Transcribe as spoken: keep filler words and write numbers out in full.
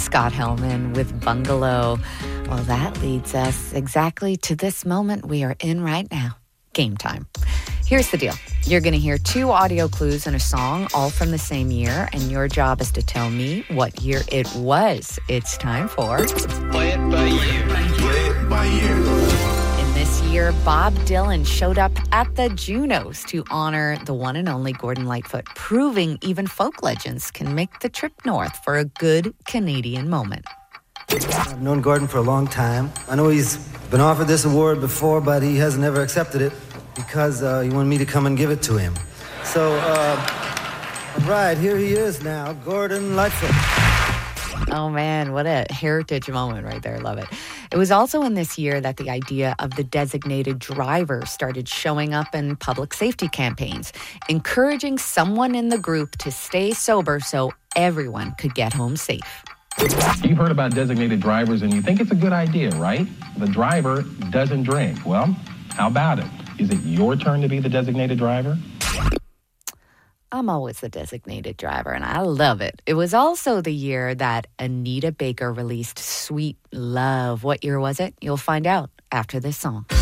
Scott Hellman with Bungalow. Well, that leads us exactly to this moment we are in right now. Game time. Here's the deal. You're going to hear two audio clues in a song, all from the same year, and your job is to tell me what year it was. It's time for... Play it by ear. Play it by ear. In this year, Bob Dylan showed up at the Junos to honor the one and only Gordon Lightfoot, proving even folk legends can make the trip north for a good Canadian moment. I've known Gordon for a long time. I know he's been offered this award before, but he hasn't ever accepted it because uh, he wanted me to come and give it to him. So, uh, all right, here he is now, Gordon Lightfoot. Oh, man, what a heritage moment right there. Love it. It was also in this year that the idea of the designated driver started showing up in public safety campaigns, encouraging someone in the group to stay sober so everyone could get home safe. You've heard about designated drivers and you think it's a good idea, right? The driver doesn't drink. Well, how about it? Is it your turn to be the designated driver? I'm always the designated driver, and I love it. It was also the year that Anita Baker released Sweet Love. What year was it? You'll find out after this song.